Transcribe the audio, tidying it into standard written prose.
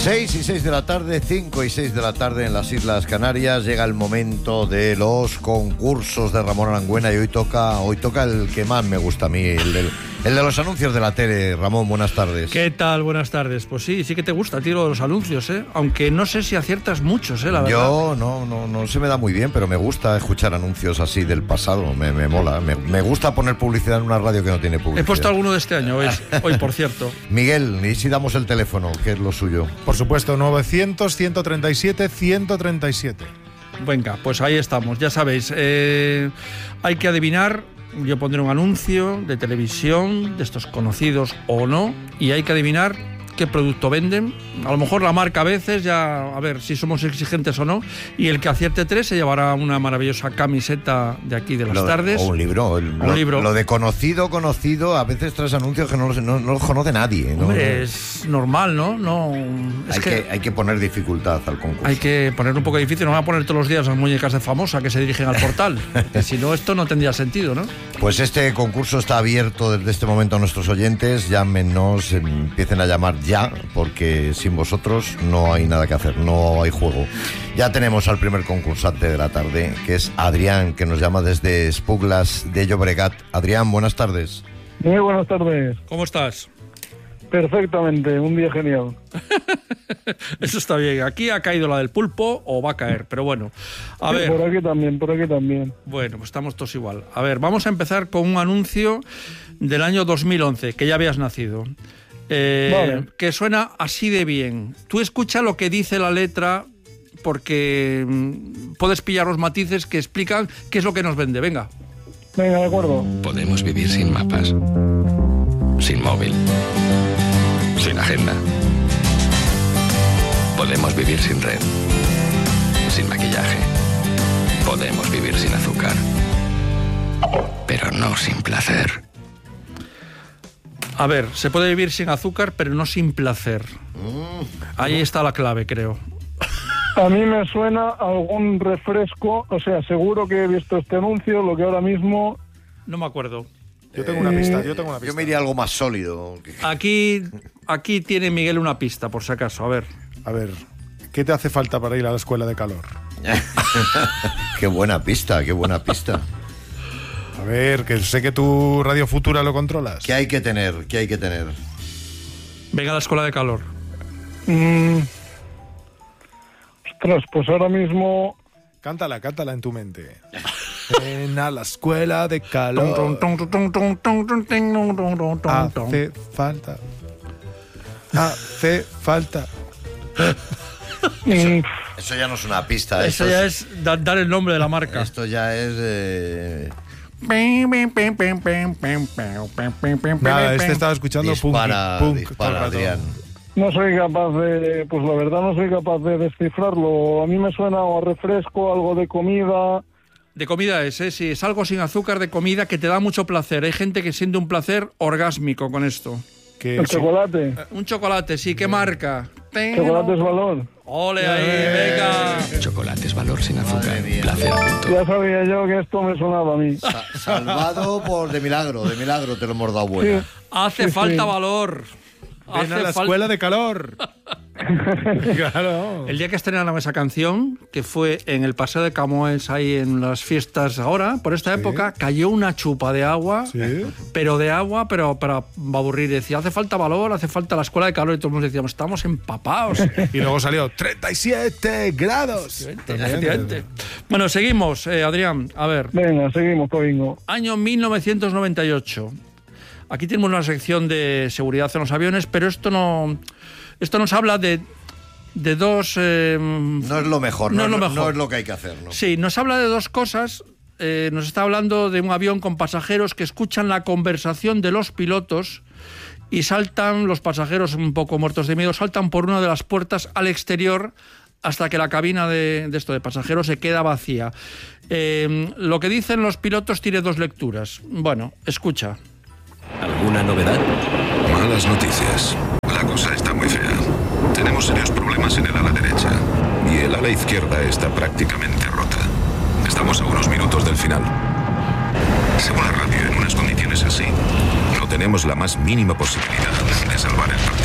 6 y 6 de la tarde, 5 y 6 de la tarde en las Islas Canarias. Llega el momento de los concursos de Ramón Arangüena y hoy toca el que más me gusta a mí, el de los anuncios de la tele. Ramón, buenas tardes. ¿Qué tal? Buenas tardes. Pues sí que te gusta, tío, los anuncios, ¿eh? Aunque no sé si aciertas muchos, la verdad. Yo no se me da muy bien, pero me gusta escuchar anuncios así del pasado, me mola. Me gusta poner publicidad en una radio que no tiene publicidad. He puesto alguno de este año, hoy por cierto. Miguel, ¿y si damos el teléfono, que es lo suyo? Por supuesto, 900-137-137. Venga, pues ahí estamos, ya sabéis. Hay que adivinar. Yo pondré un anuncio de televisión, de estos conocidos o no, y hay que adivinar qué producto venden. A lo mejor la marca a veces, ya a ver si somos exigentes o no. Y el que acierte 3 se llevará una maravillosa camiseta de aquí de las tardes. O un libro. Un libro. Lo de conocido, a veces traes anuncios que no los conoce nadie, ¿no? Hombre, es normal, ¿no? Hay que poner dificultad al concurso. Hay que poner un poco difícil. No van a poner todos los días las muñecas de Famosa que se dirigen al portal. Que si no, esto no tendría sentido, ¿no? Pues este concurso está abierto desde este momento a nuestros oyentes. Llámenos, empiecen a llamar ya, porque sin vosotros no hay nada que hacer, no hay juego. Ya tenemos al primer concursante de la tarde, que es Adrián, que nos llama desde Espuglas de Llobregat. Adrián, buenas tardes. Muy buenas tardes. ¿Cómo estás? Perfectamente, un día genial. Eso está bien. Aquí ha caído la del pulpo o va a caer, pero bueno. A ver. Por aquí también. Bueno, pues estamos todos igual. A ver, vamos a empezar con un anuncio del año 2011, que ya habías nacido. Vale. Que suena así de bien. Tú escucha lo que dice la letra, porque puedes pillar los matices que explican qué es lo que nos vende. Venga, de acuerdo. Podemos vivir sin mapas, sin móvil, sin agenda. Podemos vivir sin red, sin maquillaje. Podemos vivir sin azúcar, pero no sin placer. a ver, se puede vivir sin azúcar, pero no sin placer. Ahí está la clave, creo. A mí me suena algún refresco, o sea, seguro que he visto este anuncio, lo que ahora mismo... No me acuerdo. Yo tengo una pista. Yo me iría algo más sólido. Aquí tiene Miguel una pista, por si acaso. A ver, ¿qué te hace falta para ir a la escuela de calor? Qué buena pista. A ver, que sé que tu Radio Futura lo controlas. ¿Qué hay que tener? Venga a la escuela de calor. Ostras, pues ahora mismo... Cántala en tu mente. Ven a la escuela de calor. Hace falta. Eso ya no es una pista. Eso ya es dar el nombre de la marca. Esto ya es... Nada, estaba escuchando dispara, Adrián. No soy capaz de... Pues la verdad no soy capaz de descifrarlo. A mí me suena a refresco, algo de comida... De comida sí, es algo sin azúcar de comida que te da mucho placer. Hay gente que siente un placer orgásmico con esto. ¿El chocolate? Un chocolate, sí. ¿Qué marca? Chocolate es Valor. ¡Ole ahí, venga! Chocolate es Valor sin azúcar. Placer a punto. Ya sabía yo que esto me sonaba a mí. Salvado por de milagro te lo hemos dado buena. Sí. Hace falta valor. Ven a la escuela de calor. Claro. El día que estrenaron esa canción, que fue en el Paseo de Camões, ahí en las fiestas ahora, por esta época, cayó una chupa de agua, pero para aburrir. Decía, hace falta valor, hace falta la escuela de calor, y todos nos decíamos, estamos empapados. Y luego salió 37 grados. Efectivamente. Bueno, seguimos, Adrián, a ver. Venga, seguimos, Covingo. Año 1998. Aquí tenemos una sección de seguridad en los aviones, pero esto nos habla de dos... no es lo mejor, no es lo que hay que hacer, ¿no? Sí, nos habla de dos cosas. Nos está hablando de un avión con pasajeros que escuchan la conversación de los pilotos y saltan, los pasajeros un poco muertos de miedo, saltan por una de las puertas al exterior hasta que la cabina de pasajeros se queda vacía. Lo que dicen los pilotos tiene dos lecturas. Bueno, escucha. ¿Alguna novedad? Malas noticias. La cosa está muy fea. Tenemos serios problemas en el ala derecha y el ala izquierda está prácticamente rota. Estamos a unos minutos del final. Según la radio, en unas condiciones así, no tenemos la más mínima posibilidad de salvar el partido.